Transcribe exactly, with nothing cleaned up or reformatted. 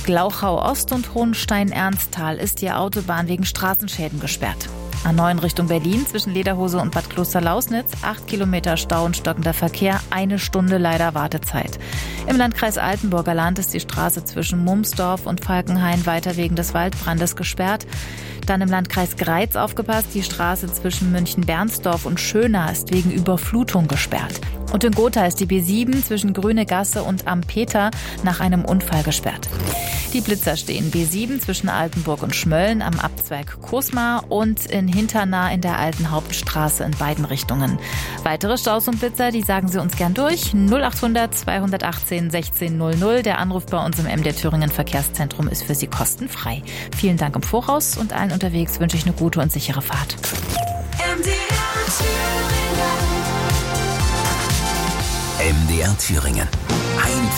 Glauchau Ost und Hohenstein-Ernsthal ist die Autobahn wegen Straßenschäden gesperrt. A neun Richtung Berlin zwischen Lederhose und Bad Klosterlausnitz, acht Kilometer Stau und stockender Verkehr, eine Stunde leider Wartezeit. Im Landkreis Altenburger Land ist die Straße zwischen Mumsdorf und Falkenhain weiter wegen des Waldbrandes gesperrt. Dann im Landkreis Greiz aufgepasst, die Straße zwischen München-Bernsdorf und Schöna ist wegen Überflutung gesperrt. Und in Gotha ist die B sieben zwischen Grüne Gasse und Ampeter nach einem Unfall gesperrt. Die Blitzer stehen B sieben zwischen Altenburg und Schmölln am Abzweig Kosmar und in Hinternah in der alten Hauptstraße in beiden Richtungen. Weitere Staus und Blitzer, die sagen Sie uns gern durch. null acht hundert zweihundertachtzehn sechzehn null null. Der Anruf bei uns im M D R Thüringen Verkehrszentrum ist für Sie kostenfrei. Vielen Dank im Voraus und allen unterwegs wünsche ich eine gute und sichere Fahrt. M D R Thüringen. M D R Thüringen. Einfach